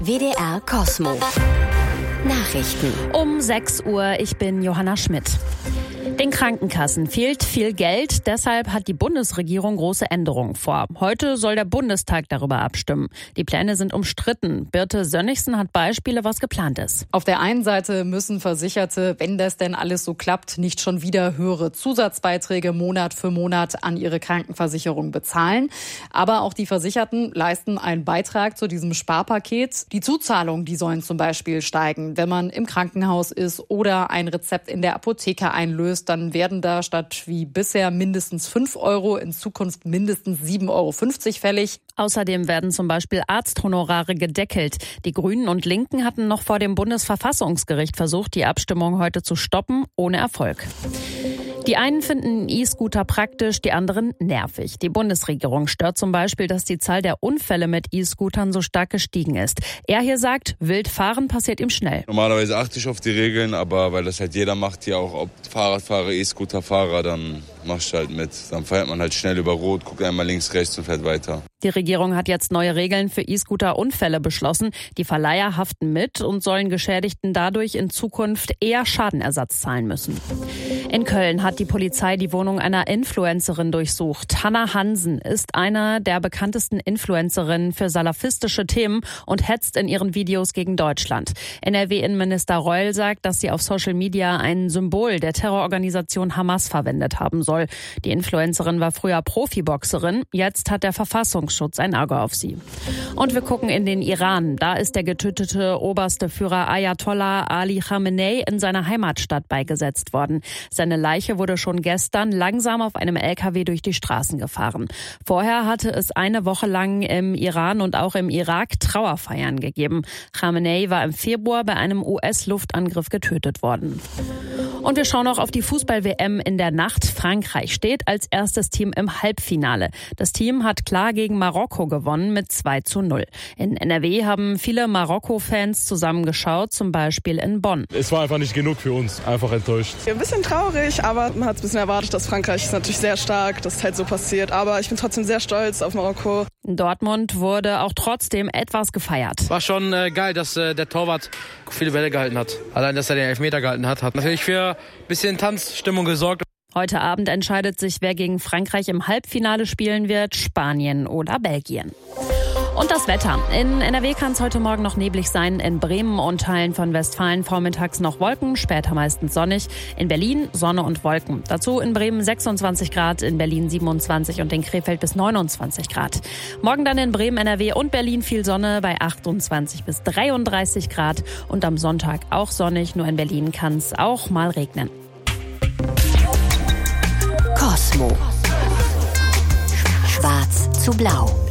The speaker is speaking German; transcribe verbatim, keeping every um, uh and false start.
W D R Cosmo. Nachrichten. Um sechs Uhr, ich bin Johanna Schmidt. Den Krankenkassen fehlt viel Geld, deshalb hat die Bundesregierung große Änderungen vor. Heute soll der Bundestag darüber abstimmen. Die Pläne sind umstritten. Birte Sönnigsen hat Beispiele, was geplant ist. Auf der einen Seite müssen Versicherte, wenn das denn alles so klappt, nicht schon wieder höhere Zusatzbeiträge Monat für Monat an ihre Krankenversicherung bezahlen. Aber auch die Versicherten leisten einen Beitrag zu diesem Sparpaket. Die Zuzahlungen, die sollen zum Beispiel steigen, wenn man im Krankenhaus ist oder ein Rezept in der Apotheke einlöst. Dann werden da statt wie bisher mindestens fünf Euro in Zukunft mindestens sieben Euro fünfzig fällig. Außerdem werden zum Beispiel Arzthonorare gedeckelt. Die Grünen und Linken hatten noch vor dem Bundesverfassungsgericht versucht, die Abstimmung heute zu stoppen, ohne Erfolg. Die einen finden E-Scooter praktisch, die anderen nervig. Die Bundesregierung stört zum Beispiel, dass die Zahl der Unfälle mit E-Scootern so stark gestiegen ist. Er hier sagt, Wildfahren passiert ihm schnell. Normalerweise achte ich auf die Regeln, aber weil das halt jeder macht, hier auch ob Fahrradfahrer, E-Scooterfahrer, dann machst du halt mit. Dann fährt man halt schnell über Rot, guckt einmal links, rechts und fährt weiter. Die Regierung hat jetzt neue Regeln für E-Scooter-Unfälle beschlossen. Die Verleiher haften mit und sollen Geschädigten dadurch in Zukunft eher Schadenersatz zahlen müssen. In Köln hat die Polizei die Wohnung einer Influencerin durchsucht. Hannah Hansen ist einer der bekanntesten Influencerinnen für salafistische Themen und hetzt in ihren Videos gegen Deutschland. N R W-Innenminister Reul sagt, dass sie auf Social Media ein Symbol der Terrororganisation Hamas verwendet haben soll. Die Influencerin war früher Profiboxerin, jetzt hat der Verfassungsschutz ein Auge auf sie. Und wir gucken in den Iran. Da ist der getötete oberste Führer Ayatollah Ali Khamenei in seiner Heimatstadt beigesetzt worden. Seine Leiche wurde schon gestern langsam auf einem L K W durch die Straßen gefahren. Vorher hatte es eine Woche lang im Iran und auch im Irak Trauerfeiern gegeben. Khamenei war im Februar bei einem U S-Luftangriff getötet worden. Und wir schauen noch auf die Fußball-W M in der Nacht. Frankreich steht als erstes Team im Halbfinale. Das Team hat klar gegen Marokko gewonnen mit zwei zu null. In N R W haben viele Marokko-Fans zusammengeschaut, zum Beispiel in Bonn. Es war einfach nicht genug für uns, einfach enttäuscht. Ein bisschen traurig, aber man hat es ein bisschen erwartet, dass Frankreich ist natürlich sehr stark, dass es halt so passiert. Aber ich bin trotzdem sehr stolz auf Marokko. In Dortmund wurde auch trotzdem etwas gefeiert. War schon äh, geil, dass äh, der Torwart viele Bälle gehalten hat. Allein, dass er den Elfmeter gehalten hat, hat natürlich für ein bisschen Tanzstimmung gesorgt. Heute Abend entscheidet sich, wer gegen Frankreich im Halbfinale spielen wird, Spanien oder Belgien. Und das Wetter. In N R W kann es heute Morgen noch neblig sein. In Bremen und Teilen von Westfalen vormittags noch Wolken, später meistens sonnig. In Berlin Sonne und Wolken. Dazu in Bremen sechsundzwanzig Grad, in Berlin siebenundzwanzig und in Krefeld bis neunundzwanzig Grad. Morgen dann in Bremen, N R W und Berlin viel Sonne bei achtundzwanzig bis dreiunddreißig Grad. Und am Sonntag auch sonnig, nur in Berlin kann es auch mal regnen. Cosmo. Schwarz zu blau.